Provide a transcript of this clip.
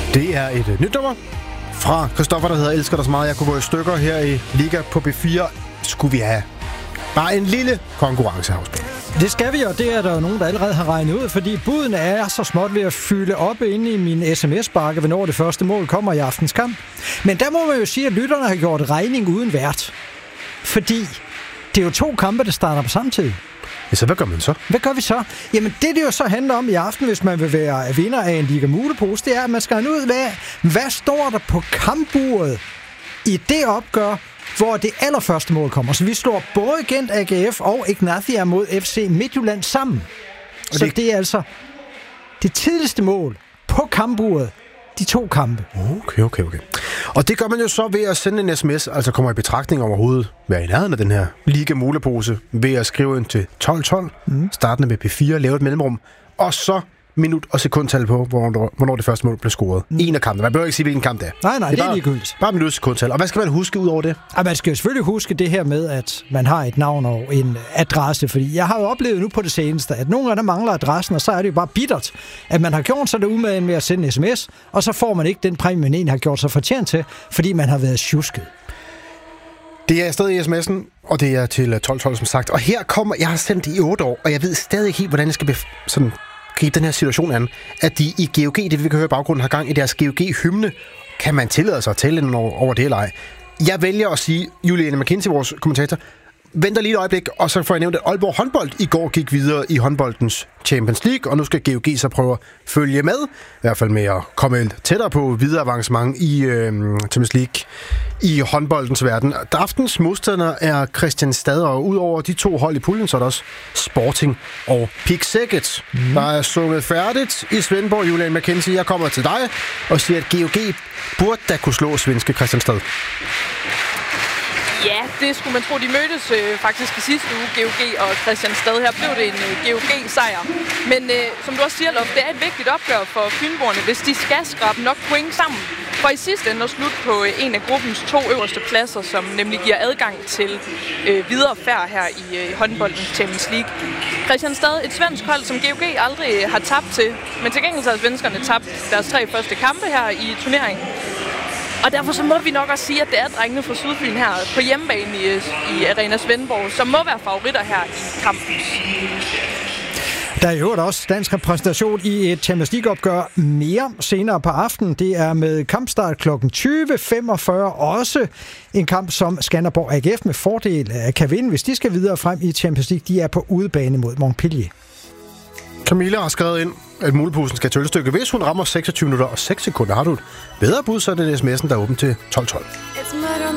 Det er et nyt nummer fra Christoffer, der hedder Elsker dig så meget. Jeg kunne gå i stykker her i Liga på B4. Skulle vi have bare en lille konkurrence her. Det skal vi, og det er der jo nogen, der allerede har regnet ud, fordi budene er så småt ved at fylde op inde i min sms-bakke, hvornår det første mål kommer i aftens kamp. Men der må man jo sige, at lytterne har gjort regning uden vært. Fordi det er jo 2 kampe, der starter på samtidig. Ja, så hvad gør man så? Hvad gør vi så? Jamen det jo så handler om i aften, hvis man vil være vinder af en Liga Mulepose, det er, at man skal have ud af, hvad står der på kampburet i det opgør, hvor det allerførste mål kommer. Så vi slår både Gent AGF og Ignatia mod FC Midtjylland sammen. Så det er altså det tidligste mål på kampburet, de 2 kampe. Okay. Og det gør man jo så ved at sende en sms, altså kommer i betragtning overhovedet, være i nærheden af den her Liga Mulepose, ved at skrive ind til 1212, startende med P4, lave et mellemrum, og så minut og sekundtal på, hvornår det første mål blev scoret. En af kampene. Man behøver ikke sige, hvilken kamp det er. Nej, det er ligegyldigt. Bare minut og sekundtal. Og hvad skal man huske ud over det? Og man skal jo selvfølgelig huske det her med, at man har et navn og en adresse, fordi jeg har jo oplevet nu på det seneste, at nogle gange mangler adressen, og så er det jo bare bittert, at man har gjort sig det umage med at sende en sms, og så får man ikke den præmie, man egentlig har gjort sig fortjent til, fordi man har været sjusket. Det er stadig i sms'en, og det er til 1212, som sagt. Og her kommer, jeg har sendt det i 8 år, og jeg ved stadig ikke helt, hvordan jeg skal gribe den her situation an, at de i GOG, det vi kan høre i baggrunden, har gang i deres GOG-hymne. Kan man tillade sig at tale over det eller ej? Jeg vælger at sige, Juliane McKinsey, vores kommentator, venter lige et øjeblik, og så får jeg nævnt, at Aalborg håndbold i går gik videre i håndboldens Champions League, og nu skal GOG så prøve at følge med, i hvert fald med at komme tættere på videre avancement i Champions League i håndboldens verden. Aftens modstander er Kristianstad, og udover de 2 hold i puljen, så er der også Sporting og Pick Szeged. Der er sunget færdigt i Svendborg. Juliane McKinsey, jeg kommer til dig og siger, at GOG burde da kunne slå svenske Kristianstad. Ja, det skulle man tro. De mødtes faktisk i sidste uge, GOG og Kristianstad. Her blev det en GOG-sejr. Men som du også siger, Lof, det er et vigtigt opgør for fynboerne, hvis de skal skrabe nok point sammen. For i sidste ende at slutte på en af gruppens 2 øverste pladser, som nemlig giver adgang til videre færd her i håndboldens Champions League. Kristianstad, et svensk hold, som GOG aldrig har tabt til. Men til gengæld har svenskerne tabt deres 3 første kampe her i turneringen. Og derfor så må vi nok også sige, at det er drengene fra Sydfyn her på hjemmebane i Arena Svendborg, som må være favoritter her i kampen. Der er jo også dansk repræsentation i et Champions League-opgør mere senere på aftenen. Det er med kampstart kl. 20.45. Også en kamp, som Skanderborg AGF med fordel kan vinde, hvis de skal videre frem i Champions League. De er på udebane mod Montpellier. Camilla har skrevet ind, at muleposen skal tøllestykke. Hvis hun rammer 26 minutter og 6 sekunder, har du et bedre bud, så er det sms'en, der er åben til 1212.